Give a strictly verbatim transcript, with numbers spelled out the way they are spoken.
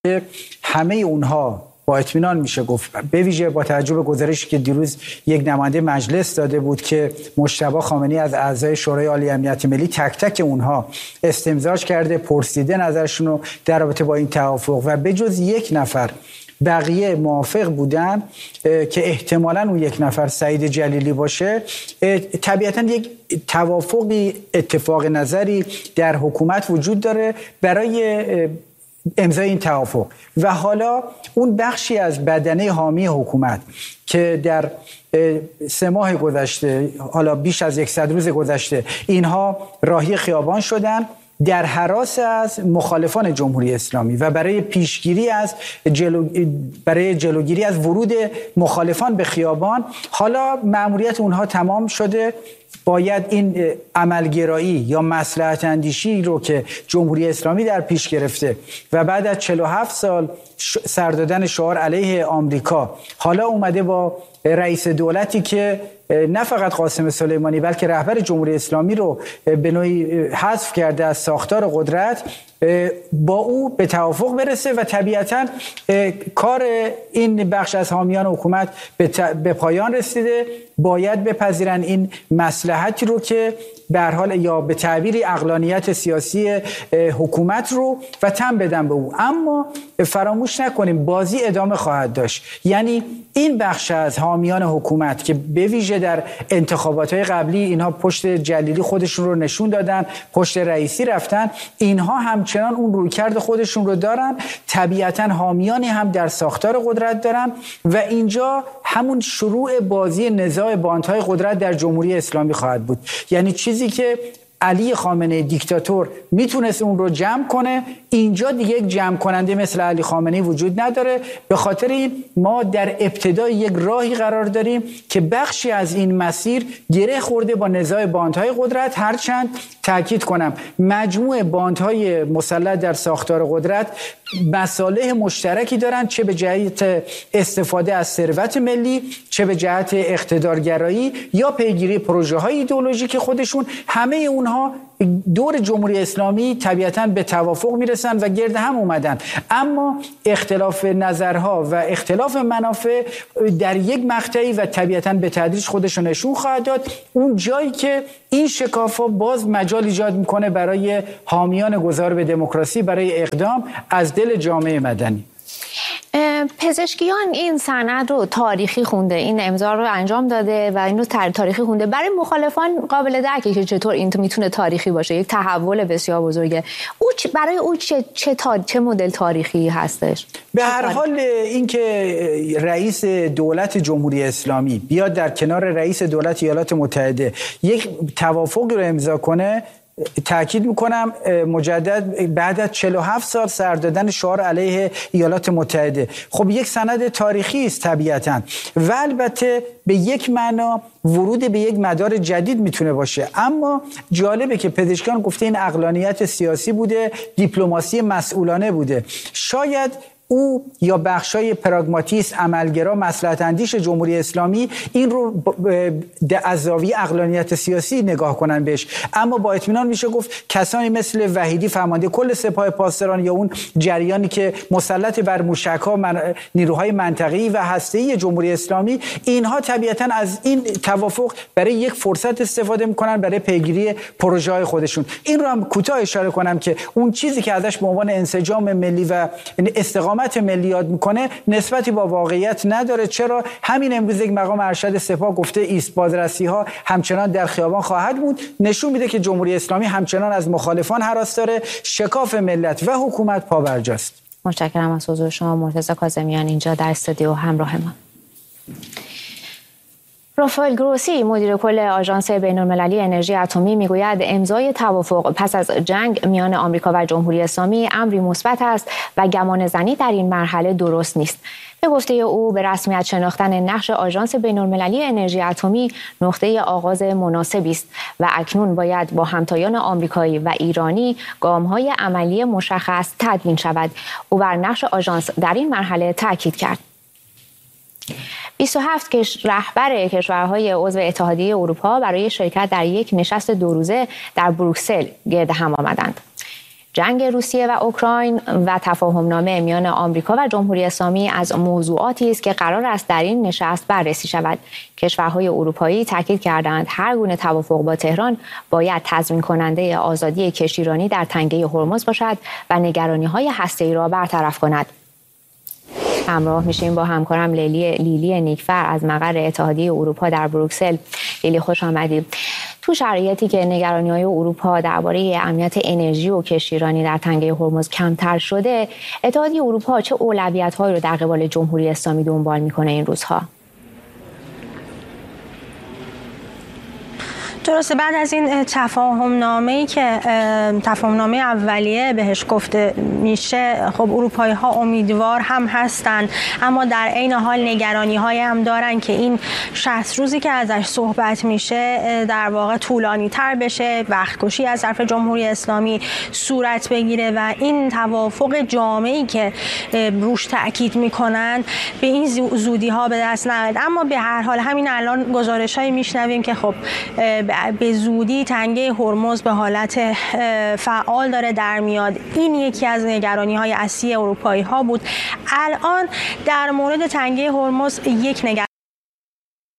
همه اونها با اطمینان میشه گفت، به ویژه با توجه به گزارشی که دیروز یک نماینده مجلس داده بود که مجتبی خامنه‌ای از اعضای شورای عالی امنیت ملی تک تک اونها استمزاج کرده، پرسیده نظرشون رو در رابطه با این توافق و به جز یک نفر بقیه موافق بودن که احتمالاً اون یک نفر سعید جلیلی باشه. طبیعتاً یک توافقی، اتفاق نظری در حکومت وجود داره برای امضای این توافق و حالا اون بخشی از بدنه حامی حکومت که در سه ماه گذشته، حالا بیش از صد روز گذشته، اینها راهی خیابان شدن در هراس از مخالفان جمهوری اسلامی و برای پیشگیری از جلو... برای جلوگیری از ورود مخالفان به خیابان. حالا مأموریت اونها تمام شده، باید این عملگرایی یا مصلحت اندیشی رو که جمهوری اسلامی در پیش گرفته و بعد از چهل و هفت سال سر دادن شعار علیه آمریکا، حالا اومده با رئیس دولتی که نه فقط قاسم سلیمانی بلکه رهبر جمهوری اسلامی رو به نوعی حذف کرده از ساختار قدرت، با او به توافق برسه و طبیعتاً کار این بخش از حامیان حکومت به پایان رسیده. باید بپذیرن این مصلحتی رو که به هر حال یا به تعبیری عقلانیت سیاسی حکومت رو و تن بدن به او. اما فراموش نکنیم بازی ادامه خواهد داشت، یعنی این بخش از حامیان حکومت که به ویژه در انتخابات‌های قبلی اینها پشت جلیلی خودشون رو نشون دادن، پشت رئیسی رفتن، اینها همچنان اون رویکرد خودشون رو دارن. طبیعتاً حامیانی هم در ساختار قدرت دارن و اینجا همون شروع بازی نزاع باندهای قدرت در جمهوری اسلامی خواهد بود. یعنی چیزی که علی خامنه‌ای دیکتاتور میتونست اون رو جمع کنه، اینجا دیگه یک جمع کننده مثل علی خامنه‌ای وجود نداره. به خاطر این ما در ابتدای یک راهی قرار داریم که بخشی از این مسیر گره خورده با نزاع باندهای قدرت، هرچند تاکید کنم مجموع باندهای مسلط در ساختار قدرت مصالح مشترکی دارن، چه به جهت استفاده از ثروت ملی، چه به جهت اقتدارگرایی یا پیگیری پروژه‌های ایدئولوژیک خودشون. همه اونها دور جمهوری اسلامی طبیعتاً به توافق میرسن و گرد هم اومدن، اما اختلاف نظرها و اختلاف منافع در یک مقطعی و طبیعتاً به تدریج خودش رو نشون خواهد داد. اون جایی که این شکاف‌ها باز مجال ایجاد میکنه برای حامیان گذار به دموکراسی برای اقدام از دل جامعه مدنی. پزشکیان این سند رو تاریخی خونده، این امضا رو انجام داده و اینو تاریخی خونده. برای مخالفان قابل درکه که چطور این میتونه تاریخی باشه، یک تحول بسیار بزرگه. او برای او چه چه, تا... چه مدل تاریخی هستش؟ به هر حال اینکه رئیس دولت جمهوری اسلامی بیاد در کنار رئیس دولت ایالات متحده یک توافقی رو امضا کنه، تأکید میکنم مجدد بعد از چهل و هفت سال سر دادن شعار علیه ایالات متحده، خب یک سند تاریخی است طبیعتاً و البته به یک معنا ورود به یک مدار جدید میتونه باشه. اما جالبه که پزشکان گفته این عقلانیت سیاسی بوده، دیپلماسی مسئولانه بوده. شاید او یا بخشای پراگماتیست، عملگرا، مصلحت اندیش جمهوری اسلامی این رو از زاویه عقلانیت سیاسی نگاه کنن بهش، اما با اطمینان میشه گفت کسانی مثل وحیدی فرمانده کل سپاه پاسداران یا اون جریانی که مسلط بر موشک‌ها، من... نیروهای منطقه‌ای و هسته‌ای جمهوری اسلامی، اینها طبیعتاً از این توافق برای یک فرصت استفاده میکنن برای پیگیری پروژه‌های خودشون. این رو هم کوتاه اشاره کنم که اون چیزی که ازش به عنوان انسجام ملی و استقامت ملی یاد میکنه نسبتی با واقعیت نداره. چرا؟ همین امروز یک مقام ارشد سپاه گفته ایست بازرسی ها همچنان در خیابان خواهد بود، نشون میده که جمهوری اسلامی همچنان از مخالفان هراس داره. شکاف ملت و حکومت پابرجاست. متشکرم از حضور شما مرتضی کاظمیان اینجا در استودیو همراه ما. رافائل گروسی مدیر کل آژانس بین‌المللی انرژی اتمی میگوید امضای توافق پس از جنگ میان آمریکا و جمهوری اسلامی امری مثبت است و گمان زنی در این مرحله درست نیست. به گفته او به رسمیت شناختن نقش آژانس بین‌المللی انرژی اتمی نقطه آغاز مناسبی است و اکنون باید با همتایان آمریکایی و ایرانی گام‌های عملی مشخص تدوین شود. او بر نقش آژانس در این مرحله تاکید کرد. بیست و هفت کش رهبر کشورهای عضو اتحادیه اروپا برای شرکت در یک نشست دو روزه در بروکسل گرد هم آمدند. جنگ روسیه و اوکراین و تفاهمنامه میان آمریکا و جمهوری اسلامی از موضوعاتی است که قرار است در این نشست بررسی شود. کشورهای اروپایی تاکید کردند هر گونه توافق با تهران باید تضمین کننده آزادی کشتیرانی در تنگه هرمز باشد و نگرانی‌های هسته‌ای را برطرف کند. همراه میشیم با همکارم لیلی لیلی نیکفر از مقر اتحادیه اروپا در بروکسل. لیلی خوش آمدید. تو شرایطی که نگرانی‌های اروپا درباره امنیت انرژی و کشتیرانی در تنگه هرمز کمتر شده، اتحادیه اروپا چه اولویت‌هایی رو در قبال جمهوری اسلامی دنبال میکنه این روزها؟ درسته، بعد از این تفاهم نامه‌ای که تفاهم نامه اولیه بهش گفته میشه، خب اروپایی ها امیدوار هم هستن، اما در عین حال نگرانی های هم دارن که این شصت روزی که ازش صحبت میشه در واقع طولانی تر بشه، وقت کشی از طرف جمهوری اسلامی صورت بگیره و این توافق جامعی که روش تاکید میکنن به این زودی ها به دست نیاد. اما به هر حال همین الان گزارش هایی میشنویم که خب به زودی تنگه هرمز به حالت فعال داره در میاد. این یکی از نگرانی های اصلی اروپایی ها بود. الان در مورد تنگه هرمز یک نگرانی